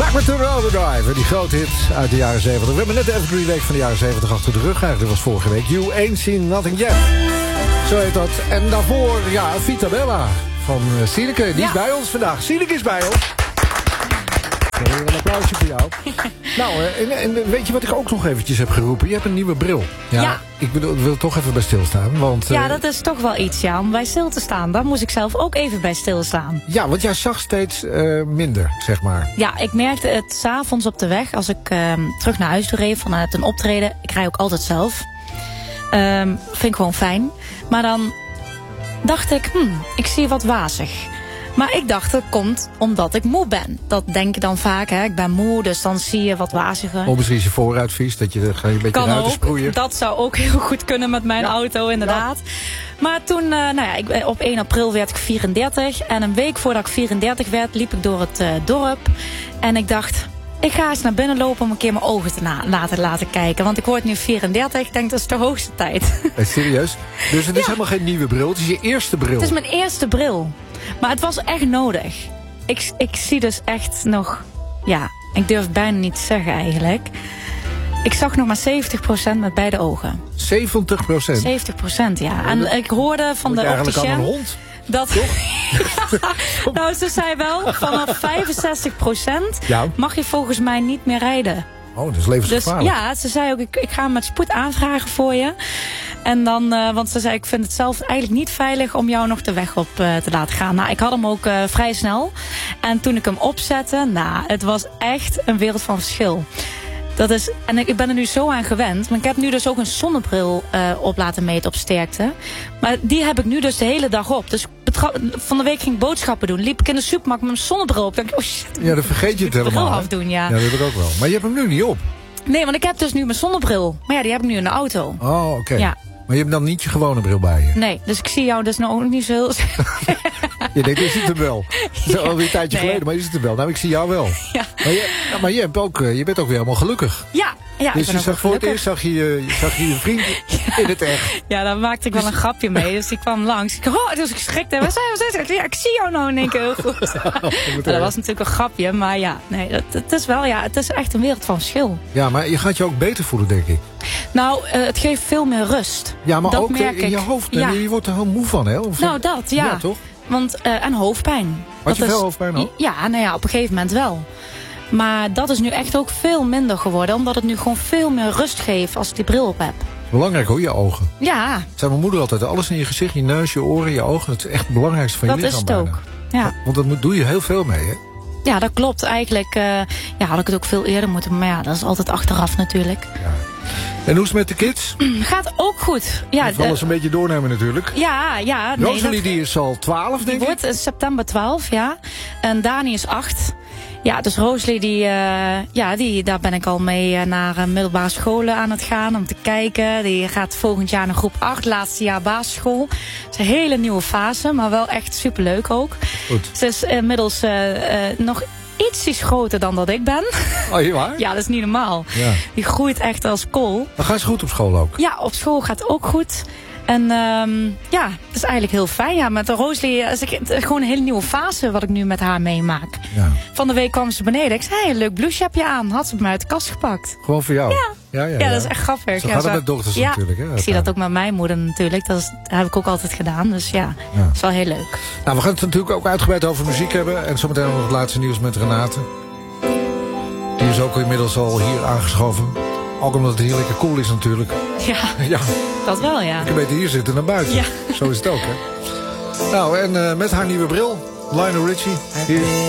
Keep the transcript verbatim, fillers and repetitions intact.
Maak me Turner Overdrive. Die grote hit uit de jaren zeventig. We hebben net de Evergreen Week van de jaren zeventig achter de rug. Eigenlijk, dat was vorige week. You Ain't Seen Nothing Yet. Zo heet dat. En daarvoor, ja, Vita Bella van uh, Sineke. Die ja. is bij ons vandaag. Sineke is bij ons. Een applausje voor jou. Nou, en, en weet je wat ik ook nog eventjes heb geroepen? Je hebt een nieuwe bril. Ja, ja. Ik wil, wil toch even bij stilstaan. Want, ja, uh, dat is toch wel iets, ja. Om bij stil te staan. Daar moest ik zelf ook even bij stilstaan. Ja, want jij zag steeds uh, minder, zeg maar. Ja, ik merkte het 's avonds op de weg. Als ik uh, terug naar huis toe reed vanuit een optreden. Ik rij ook altijd zelf. Um, vind ik gewoon fijn. Maar dan dacht ik, hmm, ik zie wat wazig. Maar ik dacht, dat komt omdat ik moe ben. Dat denk ik dan vaak, hè. Ik ben moe, dus dan zie je wat waziger. Of misschien is je vooruit vies, dat je er een beetje kan ruiten sproeien. Dat zou ook heel goed kunnen met mijn ja. auto, inderdaad. Ja. Maar toen, uh, nou ja, ik, op één april werd ik vierendertig. En een week voordat ik vierendertig werd, liep ik door het uh, dorp. En ik dacht, ik ga eens naar binnen lopen om een keer mijn ogen te na- laten, laten kijken. Want ik word nu vierendertig, ik denk dat is de hoogste tijd. Hey, serieus? Dus het is ja. helemaal geen nieuwe bril, het is je eerste bril? Het is mijn eerste bril. Maar het was echt nodig. Ik, ik zie dus echt nog... Ja, ik durf bijna niet te zeggen eigenlijk. Ik zag nog maar zeventig procent met beide ogen. zeventig procent? zeventig procent, ja. En ik hoorde van de opticien... eigenlijk aan een hond? Dat, ja, nou, ze zei wel, vanaf vijfenzestig procent ja. mag je volgens mij niet meer rijden. Oh, dat is levensgevaarlijk. Dus ja, ze zei ook, ik, ik ga met spoed aanvragen voor je. En dan, uh, want ze zei, ik vind het zelf eigenlijk niet veilig om jou nog de weg op uh, te laten gaan. Nou, ik had hem ook uh, vrij snel. En toen ik hem opzette, nou, het was echt een wereld van verschil. Dat is, en ik ben er nu zo aan gewend. Maar ik heb nu dus ook een zonnebril uh, op laten meten op sterkte. Maar die heb ik nu dus de hele dag op. Dus van de week ging ik boodschappen doen. Liep ik in de supermarkt met mijn zonnebril op. Denk ik, oh shit, ja, dan vergeet je het helemaal. Afdoen, ja. ja, dat heb ik ook wel. Maar je hebt hem nu niet op. Nee, want ik heb dus nu mijn zonnebril. Maar ja, die heb ik nu in de auto. Oh, oké. Okay. Ja. Maar je hebt dan niet je gewone bril bij je? Nee, dus ik zie jou dus nog niet zo heel... Je denkt, je ziet hem wel. Dat is alweer een tijdje nee, geleden, maar je ziet hem wel. Nou, ik zie jou wel. Ja. Maar, je, maar je, hebt ook, je bent ook weer helemaal gelukkig. Ja, ja. Dus ik ben je ook zag voor het eerst zag je, zag je je vriend ja. in het echt. Ja, daar maakte ik wel een grapje mee. Dus die kwam langs. Ik, oh, dus ik schrikte. Wat zei je? Wat zei je? Ja, ik zie jou nou in één keer heel goed. Oh, dat, dat was natuurlijk een grapje, maar ja, nee, dat, het is wel, ja, het is echt een wereld van verschil. Ja, maar je gaat je ook beter voelen, denk ik. Nou, uh, het geeft veel meer rust. Ja, maar dat ook merk in ik. je hoofd. Ja. Je wordt er heel moe van, hè? Of nou, dat, ja. Ja, toch? Want, uh, en hoofdpijn. Had je dat veel is, hoofdpijn ook? Ja, nou ja, op een gegeven moment wel. Maar dat is nu echt ook veel minder geworden. Omdat het nu gewoon veel meer rust geeft als ik die bril op heb. Belangrijk hoor, je ogen. Ja. Dat zei mijn moeder altijd. Alles in je gezicht, je neus, je oren, je ogen. Dat is echt het belangrijkste van je dat lichaam. Dat is het ook. Ja. Want daar doe je heel veel mee, hè? Ja, dat klopt. Eigenlijk uh, ja, had ik het ook veel eerder moeten. Maar ja, dat is altijd achteraf natuurlijk. Ja. En hoe is het met de kids? Gaat ook goed. Ja, die vallen ze een beetje doornemen natuurlijk. Ja, ja. Nee, Rosalie die is al twaalf, denk die ik. Die wordt in september twaalf, ja. En Dani is acht. Ja, dus Rosalie, die, uh, ja, die, daar ben ik al mee uh, naar uh, middelbare scholen aan het gaan om te kijken. Die gaat volgend jaar naar groep acht, laatste jaar basisschool. Het is een hele nieuwe fase, maar wel echt superleuk ook. Goed. Ze is inmiddels uh, uh, nog ietsjes groter dan dat ik ben. Oh, je waar? Ja, dat is niet normaal. Ja. Die groeit echt als kool. Maar gaat ze goed op school ook? Ja, op school gaat ook goed. En um, ja, dat is eigenlijk heel fijn. Ja, met Rosalie is ik, gewoon een hele nieuwe fase wat ik nu met haar meemaak. Ja. Van de week kwam ze beneden. Ik zei, hey, een leuk blouseje heb je aan. Had ze me uit de kast gepakt. Gewoon voor jou? Ja, ja, ja, ja, ja. dat is echt grappig. Zo ja, gaat zo, het met dochters ja, natuurlijk. Hè, ik zie dat ook met mijn moeder natuurlijk. Dat, is, dat heb ik ook altijd gedaan. Dus ja, ja, dat is wel heel leuk. Nou, we gaan het natuurlijk ook uitgebreid over muziek hebben. En zometeen nog het laatste nieuws met Renate. Die is ook inmiddels al hier aangeschoven. Ook omdat het hier lekker cool is natuurlijk. Ja, ja. Dat wel, ja. Ik kan beter hier zitten dan buiten. Ja. Zo is het ook, hè. Nou, en uh, met haar nieuwe bril, Lionel Richie. Hier.